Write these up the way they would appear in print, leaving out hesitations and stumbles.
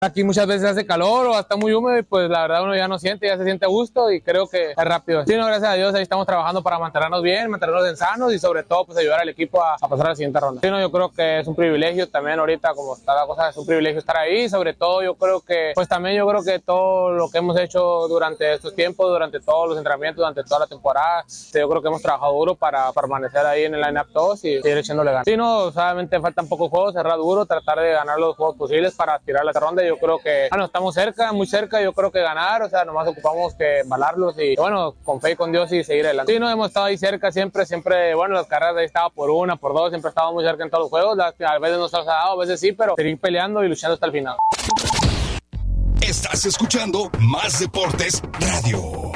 Aquí muchas veces hace calor o está muy húmedo y pues la verdad uno ya no siente, ya se siente a gusto y creo que es rápido. Sí, no, gracias a Dios ahí estamos trabajando para mantenernos bien, mantenernos en sanos y sobre todo pues ayudar al equipo a pasar a la siguiente ronda. Sí, no, yo creo que es un privilegio también ahorita como está la cosa, es un privilegio estar ahí, sobre todo yo creo que pues también yo creo que todo lo que hemos hecho durante estos tiempos, durante todos los entrenamientos, durante toda la temporada, yo creo que hemos trabajado duro para permanecer ahí en el line-up todos y seguir echándole ganas. Sí, no, solamente faltan pocos juegos, cerrar duro, tratar de ganar los juegos posibles para aspirar a la ronda. Yo creo que, bueno, estamos cerca, muy cerca, yo creo que ganar, o sea, nomás ocupamos que embalarlos y, bueno, con fe y con Dios y seguir adelante. Sí, no, hemos estado ahí cerca siempre, bueno, las carreras ahí estaba por una, por dos, siempre estamos muy cerca en todos los juegos, a veces nos ha dado, a veces sí, pero seguir peleando y luchando hasta el final. Estás escuchando Más Deportes Radio.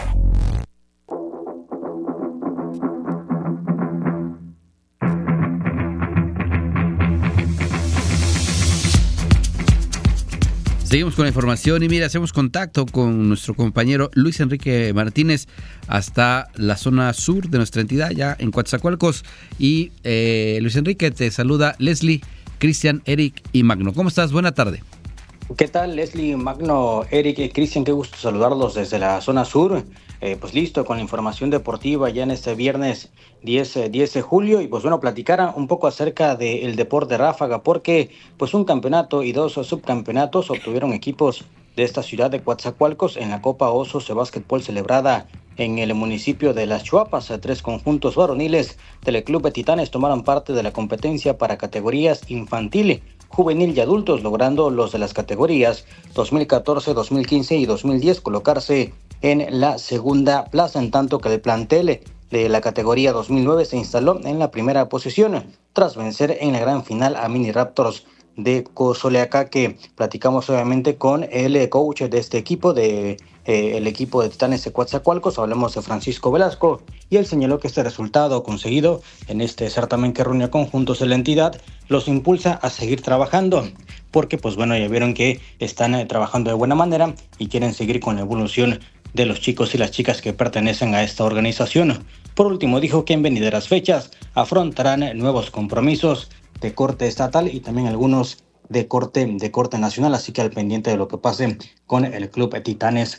Seguimos con la información y mira, hacemos contacto con nuestro compañero Luis Enrique Martínez hasta la zona sur de nuestra entidad, ya en Coatzacoalcos. Y Luis Enrique, te saluda Leslie, Cristian, Eric y Magno. ¿Cómo estás? Buena tarde. ¿Qué tal, Leslie, Magno, Eric y Cristian? Qué gusto saludarlos desde la zona sur. Pues listo con la información deportiva ya en este viernes 10 de julio y pues bueno, platicar un poco acerca del deporte ráfaga porque pues un campeonato y dos subcampeonatos obtuvieron equipos de esta ciudad de Coatzacoalcos en la Copa Osos de Básquetbol celebrada en el municipio de Las Chuapas. 3 conjuntos varoniles del Club de Titanes tomaron parte de la competencia para categorías infantil, juvenil y adultos, logrando los de las categorías 2014, 2015 y 2010 colocarse en la segunda plaza, en tanto que el plantel de la categoría 2009 se instaló en la primera posición tras vencer en la gran final a Mini Raptors de Cozoleacaque. Platicamos obviamente con el coach de este equipo, el equipo de Titanes de Coatzacoalcos. Hablamos de Francisco Velasco y él señaló que este resultado conseguido en este certamen que reunió conjuntos de la entidad los impulsa a seguir trabajando, porque pues bueno, ya vieron que están trabajando de buena manera y quieren seguir con la evolución de los chicos y las chicas que pertenecen a esta organización. Por último, dijo que en venideras fechas afrontarán nuevos compromisos de corte estatal y también algunos de corte nacional, así que al pendiente de lo que pase con el Club Titanes,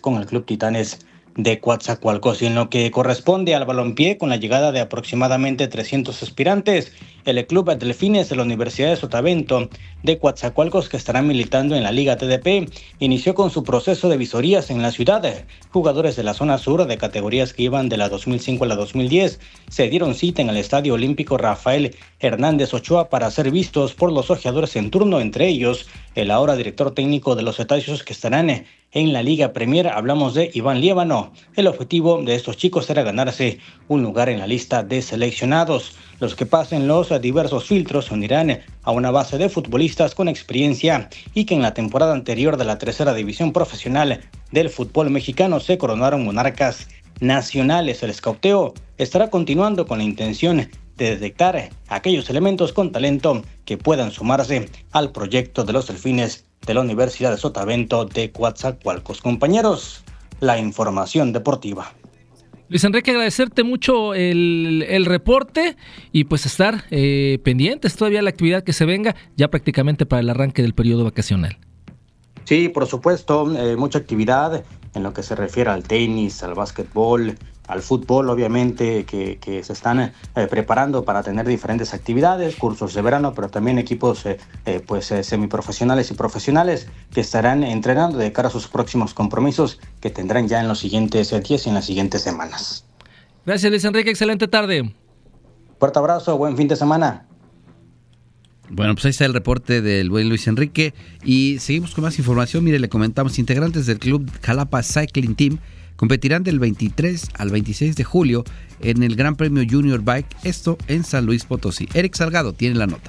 de Coatzacoalcos. Y en lo que corresponde al balompié, con la llegada de aproximadamente 300 aspirantes, el Club Delfines de la Universidad de Sotavento de Coatzacoalcos, que estará militando en la Liga TDP, inició con su proceso de visorías en la ciudad. Jugadores de la zona sur de categorías que iban de la 2005 a la 2010 se dieron cita en el Estadio Olímpico Rafael Hernández Ochoa para ser vistos por los ojeadores en turno, entre ellos el ahora director técnico de los Cetáceos que estarán en la Liga Premier. Hablamos de Iván Liévano. El objetivo de estos chicos era ganarse un lugar en la lista de seleccionados. Los que pasen los diversos filtros se unirán a una base de futbolistas con experiencia y que en la temporada anterior de la tercera división profesional del fútbol mexicano se coronaron monarcas nacionales. El escauteo estará continuando con la intención de detectar aquellos elementos con talento que puedan sumarse al proyecto de los Delfines de la Universidad de Sotavento de Coatzacoalcos. Compañeros, la información deportiva. Luis Enrique, agradecerte mucho el reporte y pues estar pendientes todavía de la actividad que se venga ya prácticamente para el arranque del periodo vacacional. Sí, por supuesto, mucha actividad en lo que se refiere al tenis, al básquetbol, al fútbol, obviamente, que se están preparando para tener diferentes actividades, cursos de verano, pero también equipos semiprofesionales y profesionales que estarán entrenando de cara a sus próximos compromisos que tendrán ya en los siguientes días y en las siguientes semanas. Gracias, Luis Enrique, excelente tarde. Fuerte abrazo, buen fin de semana. Bueno, pues ahí está el reporte del buen Luis Enrique y seguimos con más información. Mire, le comentamos, integrantes del Club Jalapa Cycling Team competirán del 23 al 26 de julio en el Gran Premio Junior Bike, esto en San Luis Potosí. Eric Salgado tiene la nota.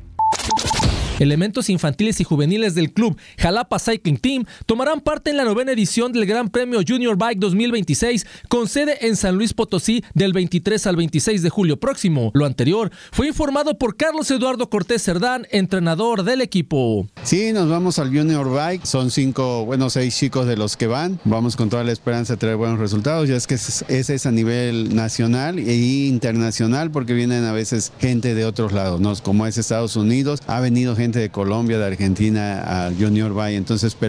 Elementos infantiles y juveniles del club Jalapa Cycling Team tomarán parte en la 9ª edición del Gran Premio Junior Bike 2026 con sede en San Luis Potosí del 23 al 26 de julio próximo. Lo anterior fue informado por Carlos Eduardo Cortés Cerdán, entrenador del equipo. Sí, nos vamos al Junior Bike, son 6 chicos de los que van, vamos con toda la esperanza de traer buenos resultados, ya es que ese es a nivel nacional e internacional porque vienen a veces gente de otros lados, ¿no? Como es Estados Unidos, ha venido gente gente de Colombia, de Argentina, al Junior Bike. Entonces